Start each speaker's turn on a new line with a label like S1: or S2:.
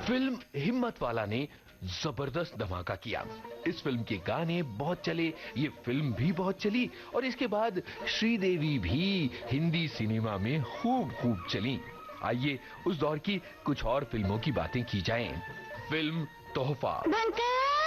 S1: Film हिम्मत वाला ने जबरदस्त धमाका किया। इस फिल्म के गाने बहुत चले, ये फिल्म भी बहुत चली और इसके बाद श्रीदेवी भी हिंदी सिनेमा में खूब चली। आइए उस दौर की कुछ और फिल्मों की बातें की जाएं। फिल्म तोहफा।